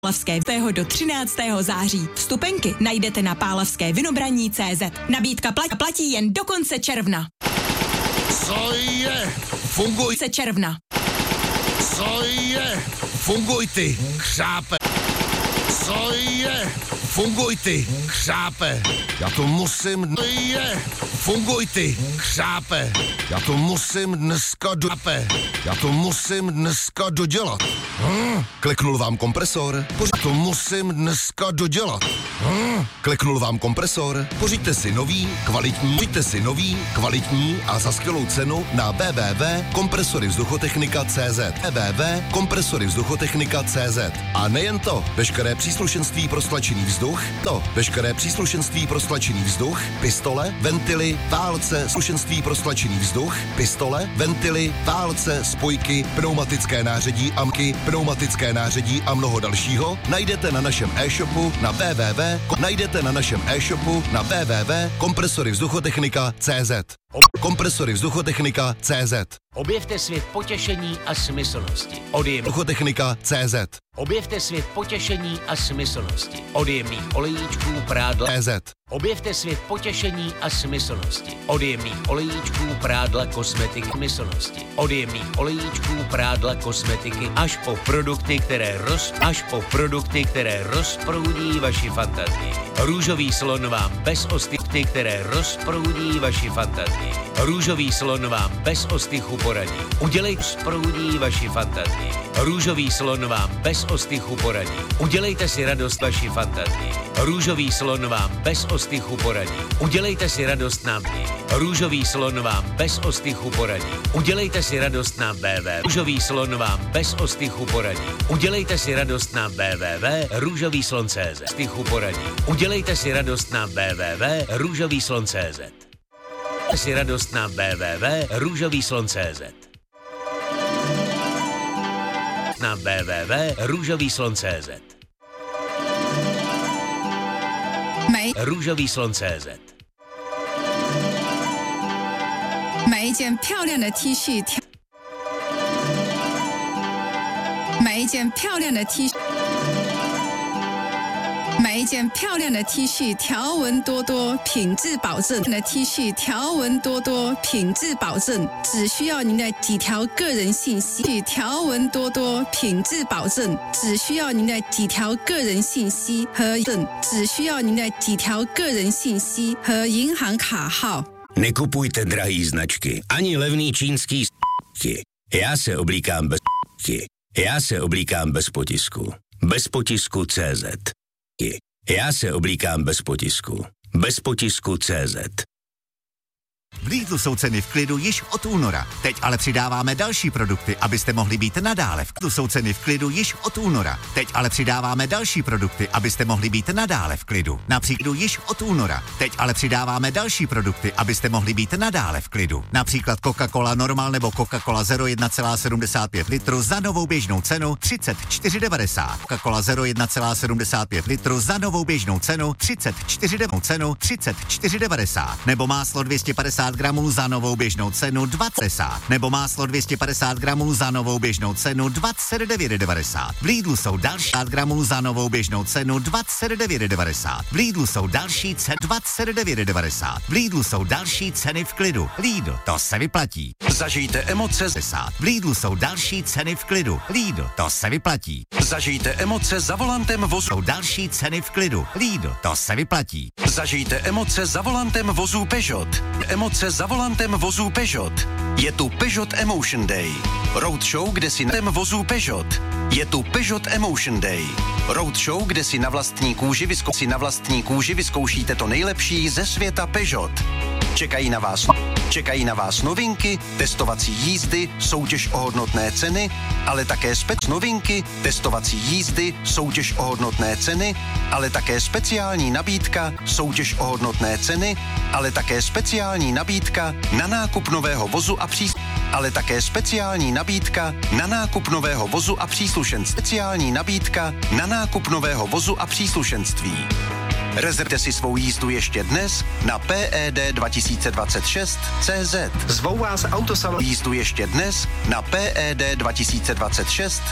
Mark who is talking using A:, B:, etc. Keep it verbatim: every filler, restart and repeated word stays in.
A: Pálavské do třináctého září. Vstupenky najdete na pálavské vinobraní tečka cé zet. Nabídka platí, platí jen do konce června.
B: Co je? Funguj.
A: Se června.
B: Co je? Funguj ty, chřápe. Co je? Funguj ty, chřápe. Já to musím, co je? Funguj ty, chřápe. Já to musím dneska dodělat. Já to musím dneska dodělat. Hm? Kliknul vám kompresor? Pořiďte to musím dneska dodělat. Hm? Kliknul vám kompresor? Pořiďte si nový, kvalitní, pořiďte si nový, kvalitní a za skvělou cenu na w w w tečka kompresory vzduchotechnika tečka cé zet. w w w tečka kompresory vzduchotechnika tečka cé zet. A nejen to, veškeré příslušenství pro stlačený vzduch, to, veškeré příslušenství pro stlačený vzduch, pistole, ventily, válce, slušenství pro stlačený vzduch, pistole, ventily, válce, spojky, pneumatické nářadí, amky, pneumatické nářadí a mnoho dalšího najdete na našem e-shopu na www. Najdete na našem e-shopu na www tečka kompresory vzduchotechnika tečka cé zet. Kompresory vzduchotechnika tečka cé zet.
C: Objevte svět potěšení a smyslnosti. Odjem...
B: Vzduchotechnika tečka cé zet.
C: Objevte svět potěšení a smyslnosti. Od jemných olejíčků prádla.
B: cé zet.
C: Objevte svět potěšení a smyslnosti. Od jemných olejíčků prádla kosmetiky smyslnosti. Od jemných olejíčků prádla kosmetiky až po produkty, které roz... až po produkty, které rozproudí vaši fantazii. Růžový slon vám bez ostych, které rozproudí vaši fantazii. Růžový slon vám bez ostychu poradí. Udělej rozproudí vaši fantazii. Růžový slon vám bez ostychu poradí. Udělejte si radost vaší fantazii. Růžový slon vám bez ostychu poradí. Udělejte si radost na mě. Růžový slon vám bez ostychu poradí. Udělejte si radost na W W W. Růžový slon vám bez ostychu poradí. Udělejte si radost na W W W. Růžový slon tečka cé zet. Ostychu poradí. Udělejte si radost na W W W. Růžový slon tečka cé zet. Si radost na w w w tečka růžový slon tečka cé zet. Na w w w tečka růžový slon tečka cé zet. růžový slon tečka cé zet.
D: 买一件漂亮的 T 恤，买一件漂亮的 T 恤。买一件漂亮的 T 恤，条纹多多，品质保证。的 T 恤条纹多多，品质保证，只需要您的几条个人信息。条纹多多，品质保证，只需要您的几条个人信息和证，只需要您的几条个人信息和银行卡号。
E: Nekupujte drahý značky, ani levný čínský s***ky. Já se oblíkám bez s***ky. Já se oblíkám bez potisku. Bez potisku tečka cé zet. Já se oblíkám bez potisku. Bez potisku tečka cé zet.
F: V Lidlu jsou ceny v klidu již od února. Teď ale přidáváme další produkty, abyste mohli být nadále v klidu. Jsou ceny v klidu již od února. Teď ale přidáváme další produkty, abyste mohli být nadále v klidu. Například již od února. Teď ale přidáváme další produkty, abyste mohli být nadále v klidu. Například Coca-Cola Normal nebo Coca-Cola Zero jedna celá sedmdesát pět litru za novou běžnou cenu třicet čtyři devadesát. Coca-Cola Zero jedna celá sedmdesát pět litru za novou běžnou cenu třicet čtyři devadesát. třicet čtyři devadesát. Nebo máslo dvě stě padesát gramů za novou běžnou cenu dvacet. Nebo máslo dvě stě padesát gramů za novou běžnou cenu dvacet devět devadesát. V Lidlu jsou další gramů za novou běžnou cenu dvacet devět devadesát. V Lidlu jsou další ceny dvacet devět devadesát. V Lidlu jsou další ceny v klidu. Lidl, to se vyplatí.
G: Zažijte emoce.
F: V Lidlu jsou další ceny v klidu. Lidl, to se vyplatí.
G: Zažijte emoce za volantem vozu.
F: Jsou další ceny v klidu. Lidl, to se vyplatí.
G: Zažijte emoce za volantem vozu Peugeot. Emoce za volantem vozů Peugeot. Je tu Peugeot Emotion Day. Roadshow, kde si na vozů Peugeot. Je tu Peugeot Emotion Day. Roadshow, kde si na vlastní kůži, vyzkou... si na vlastní kůži vyzkoušíte to nejlepší ze světa Peugeot. Čekají na vás, čekají na vás novinky, testovací jízdy, soutěž o hodnotné ceny, ale také spec novinky, testovací jízdy, soutěž o hodnotné ceny, ale také speciální nabídka, soutěž o hodnotné ceny, ale také speciální nabídka na nákup nového vozu a přís... ale také speciální nabídka na nákup nového vozu a příslušenství. Speciální nabídka na nákup nového vozu a příslušenství. Rezervte si svou jízdu ještě dnes na P E D dva tisíce dvacet šest tečka cé zet.
H: Zvou vás autosalon.
G: Jízdu ještě dnes na P E D dva tisíce dvacet šest